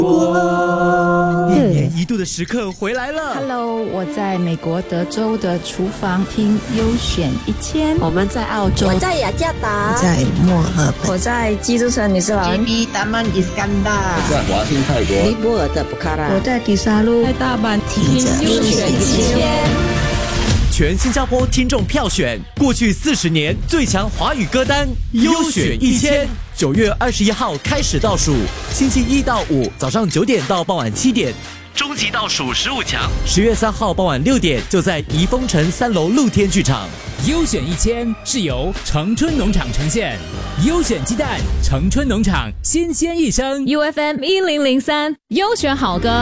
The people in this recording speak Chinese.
一年一度的时刻回来了。 Hello， 我在美国德州的厨房听优选1000。 我们在澳洲， 我在雅加达， 我在墨尔本， 我在基督城女士兰 GB Taman Iskandar， 我在华欣泰国， 尼泊尔的布卡拉， 我在迪沙路， 在大阪听着优选1000。 全新加坡听众票选过去40年最强华语歌单优选1000。9月21号开始倒数，星期1到5早上9点到傍晚7点，终极倒数15强。10月3号傍晚6点就在怡丰城3楼露天剧场。 优选1000是由城春农场呈现，优选鸡蛋，城春农场新鲜一生。 UFM 1003优选好歌。